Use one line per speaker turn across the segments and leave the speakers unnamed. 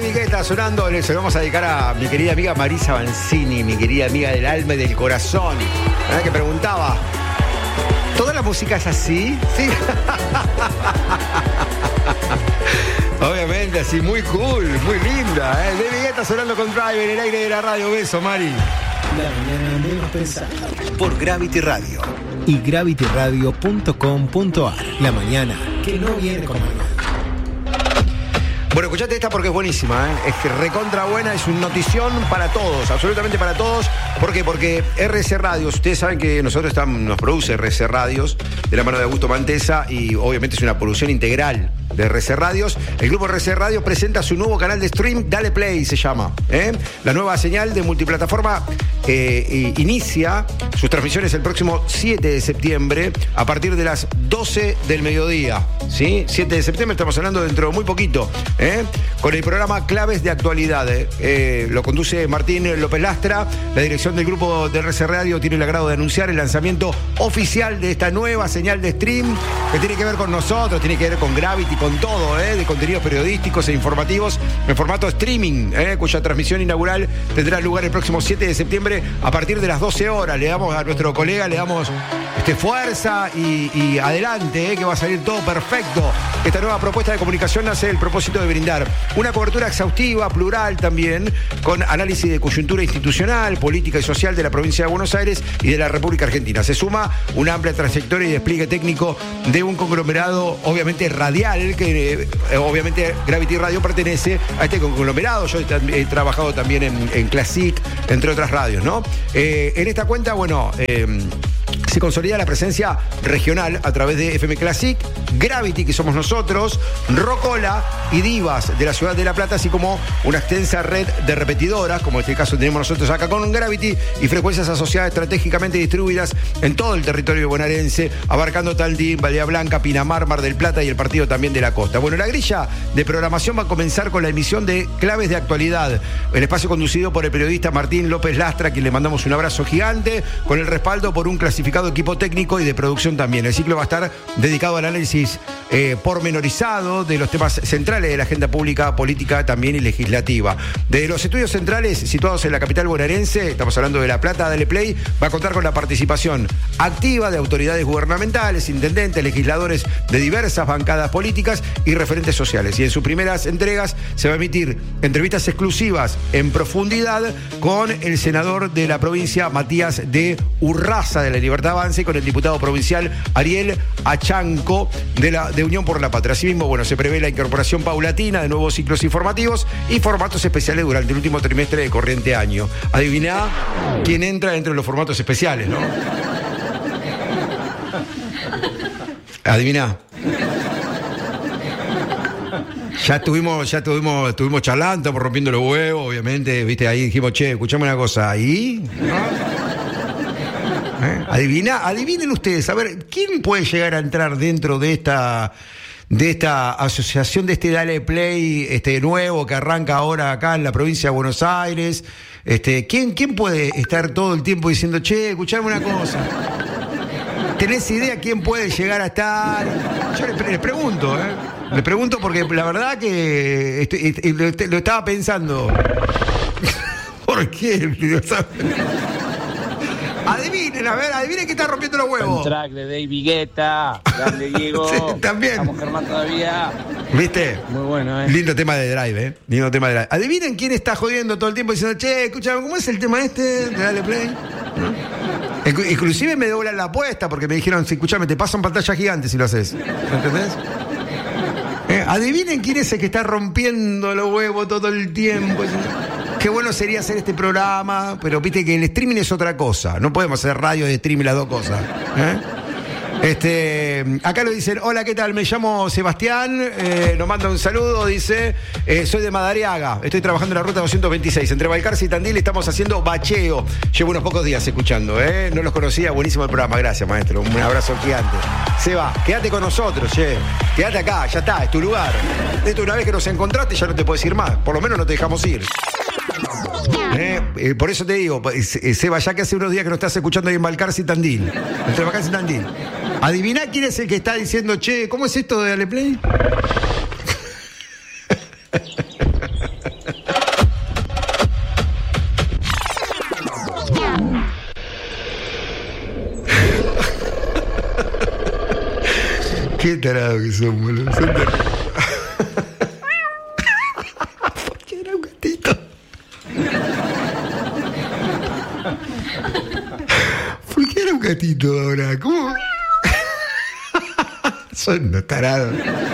David Guetta sonando. Se lo vamos a dedicar a mi querida amiga Marisa Vanzini, mi querida amiga del alma y del corazón, que preguntaba: ¿toda la música es así? Sí. Obviamente, así, muy cool, muy linda. David Guetta sonando con Drive en el aire de la radio. Beso, Mari.
La mañana menos pensada.
Por Gravity Radio.
Y gravityradio.com.ar. La mañana que no viene con mañana.
Bueno, escuchate esta porque es buenísima, Es que recontra buena, es una notición para todos, absolutamente para todos. ¿Por qué? Porque RC Radios, ustedes saben que nosotros nos produce RC Radios de la mano de Augusto Mantesa y obviamente es una producción integral de RC Radios. El grupo RC Radio presenta su nuevo canal de stream, Dale Play se llama. La nueva señal de multiplataforma inicia sus transmisiones el próximo 7 de septiembre a partir de las 12 del mediodía. ¿Sí? 7 de septiembre, estamos hablando dentro de muy poquito. Con el programa Claves de Actualidad. Lo conduce Martín López Lastra. La dirección del grupo de RC Radio tiene el agrado de anunciar el lanzamiento oficial de esta nueva señal de stream que tiene que ver con nosotros, tiene que ver con Gravity, con todo, de contenidos periodísticos e informativos en formato streaming, cuya transmisión inaugural tendrá lugar el próximo 7 de septiembre a partir de las 12 horas. Le damos a nuestro colega, le damos fuerza y adelante, que va a salir todo perfecto. Esta nueva propuesta de comunicación nace del propósito de brindar una cobertura exhaustiva, plural también, con análisis de coyuntura institucional, política y social de la provincia de Buenos Aires y de la República Argentina. Se suma una amplia trayectoria y despliegue técnico de un conglomerado, obviamente radial, que obviamente Gravity Radio pertenece a este conglomerado. Yo he trabajado también en Classic, entre otras radios, ¿no? En esta cuenta, bueno, se consolida la presencia regional a través de FM Classic, Gravity, que somos nosotros, Rocola y Divas de la ciudad de La Plata, así como una extensa red de repetidoras, como en este caso tenemos nosotros acá con Gravity, y frecuencias asociadas estratégicamente distribuidas en todo el territorio bonaerense, abarcando Taldín, Bahía Blanca, Pinamar, Mar del Plata y el partido también de la costa. Bueno, la grilla de programación va a comenzar con la emisión de Claves de Actualidad, el espacio conducido por el periodista Martín López Lastra, a quien le mandamos un abrazo gigante, con el respaldo por un clasificado equipo técnico y de producción también. El ciclo va a estar dedicado al análisis pormenorizado de los temas centrales de la agenda pública, política también y legislativa. De los estudios centrales situados en la capital bonaerense, estamos hablando de La Plata, Dale Play, va a contar con la participación activa de autoridades gubernamentales, intendentes, legisladores de diversas bancadas políticas y referentes sociales. Y en sus primeras entregas se va a emitir entrevistas exclusivas en profundidad con el senador de la provincia, Matías de Urraza, de la Libertad Avanza, y con el diputado provincial Ariel Achanco de Unión por la Patria. Asimismo, bueno, se prevé la incorporación paulatina de nuevos ciclos informativos y formatos especiales durante el último trimestre de corriente año. Adiviná quién entra dentro de los formatos especiales, ¿no? Adiviná. Ya estuvimos charlando, estamos rompiendo los huevos, obviamente, viste, ahí dijimos, che, escuchame una cosa, ¿ahí? Adivinen ustedes, a ver, ¿quién puede llegar a entrar dentro de esta asociación, de este Dale Play nuevo que arranca ahora acá en la provincia de Buenos Aires? ¿Quién puede estar todo el tiempo diciendo, che, escuchame una cosa? ¿Tenés idea quién puede llegar a estar? Yo les pregunto, Les pregunto porque la verdad que lo estaba pensando. ¿Por qué? Adivinen, a ver, adivinen que está rompiendo los huevos.
El track de David Guetta, grande Diego.
Sí, también.
Vamos, Germán, todavía.
¿Viste?
Muy bueno,
Lindo tema de Drive, Lindo tema de Drive. Adivinen quién está jodiendo todo el tiempo diciendo, che, escuchame, ¿cómo es el tema de Dale Play? ¿No? Inclusive me doblan la apuesta porque me dijeron, si escuchame, te pasan pantalla gigante si lo haces. ¿Entendés? Adivinen quién es el que está rompiendo los huevos todo el tiempo. Qué bueno sería hacer este programa, pero viste que el streaming es otra cosa. No podemos hacer radio de streaming, las dos cosas. Acá lo dicen, hola, ¿qué tal? Me llamo Sebastián, nos manda un saludo, dice, soy de Madariaga, estoy trabajando en la ruta 226, entre Balcarce y Tandil estamos haciendo bacheo. Llevo unos pocos días escuchando, no los conocía, buenísimo el programa, gracias, maestro, un abrazo gigante. Seba, quédate con nosotros, quédate acá, ya está, es tu lugar. Esto, una vez que nos encontraste ya no te puedes ir más, por lo menos no te dejamos ir. Por eso te digo, Seba, ya que hace unos días que nos estás escuchando ahí en Balcarce y Tandil, entre Balcarce y Tandil, adiviná quién es el que está diciendo, che, ¿cómo es esto de Dale Play? Qué tarado que son, boludo. Son terribles. ¿Por qué era un gatito? ¿Por qué era un gatito ahora? ¿Cómo? Son unos tarados.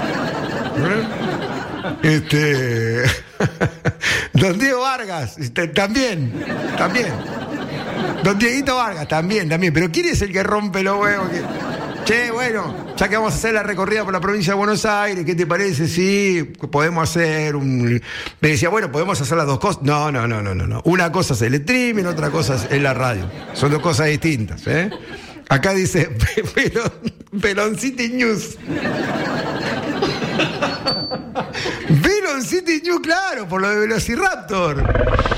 Don Diego Vargas, también. Don Dieguito Vargas, también. Pero ¿quién es el que rompe los huevos? Che, bueno, ya que vamos a hacer la recorrida por la provincia de Buenos Aires, ¿qué te parece? Sí, podemos hacer un... Me decía, bueno, podemos hacer las dos cosas. No. Una cosa es el streaming, otra cosa es la radio. Son dos cosas distintas, ¿eh? Acá dice Pelon City News. Pelon City News, claro, por lo de Velociraptor.